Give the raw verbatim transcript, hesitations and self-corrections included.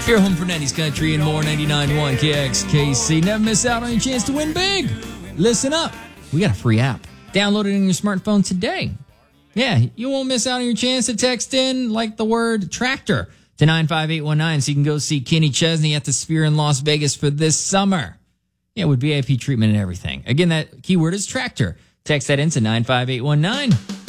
Here home for nineties Country and more, ninety-nine point one K X K C. Never miss out on your chance to win big. Listen up. We got a free app. Download it on your smartphone today. Yeah, you won't miss out on your chance to text in, like the word tractor, to nine five eight one nine so you can go see Kenny Chesney at the Sphere in Las Vegas for this summer. Yeah, with V I P treatment and everything. Again, that keyword is tractor. Text that in to nine five eight one nine.